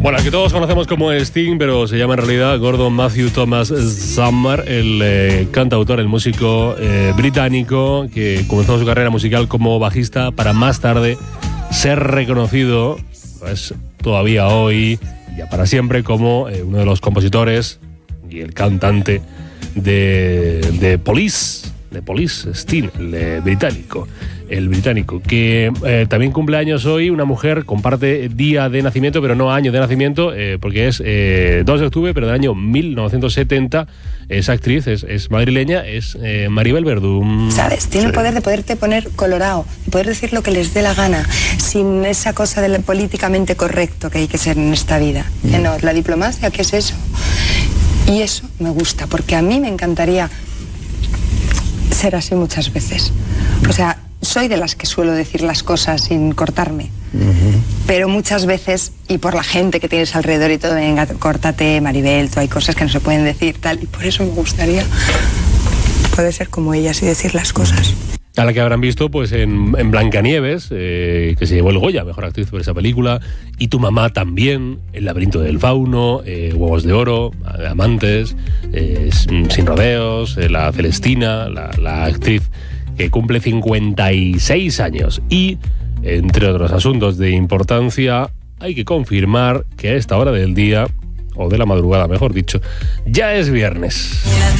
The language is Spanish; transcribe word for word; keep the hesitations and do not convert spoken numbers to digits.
Bueno, que todos conocemos como Sting, pero se llama en realidad Gordon Matthew Thomas Summer, el eh, cantautor, el músico eh, británico que comenzó su carrera musical como bajista para más tarde ser reconocido, pues todavía hoy, ya para siempre, como eh, uno de los compositores y el cantante de, de Police, de Police, Sting, el eh, británico. El británico, que eh, también cumple años hoy una mujer, comparte día de nacimiento, pero no año de nacimiento, eh, porque es eh, dos de octubre, pero del año mil novecientos setenta. Es actriz, es, es madrileña, es eh, Maribel Verdú. ¿Sabes? Tiene el poder de poderte poner colorado, de poder decir lo que les dé la gana, sin esa cosa de lo políticamente correcto que hay que ser en esta vida. Mm. Que no, la diplomacia, ¿qué es eso? Y eso me gusta, porque a mí me encantaría ser así muchas veces. O sea, soy de las que suelo decir las cosas sin cortarme, uh-huh. pero muchas veces, y por la gente que tienes alrededor y todo, venga, córtate, Maribel, tú, hay cosas que no se pueden decir, tal, y por eso me gustaría poder ser como ellas y decir las cosas. A la que habrán visto pues en, en Blancanieves, eh, que se llevó el Goya, mejor actriz por esa película, y Tu mamá también, El laberinto del fauno, eh, Huevos de oro, Amantes, eh, Sin rodeos, eh, La Celestina, la, la actriz que cumple cincuenta y seis años. Y, entre otros asuntos de importancia, hay que confirmar que a esta hora del día, o de la madrugada mejor dicho, ya es viernes.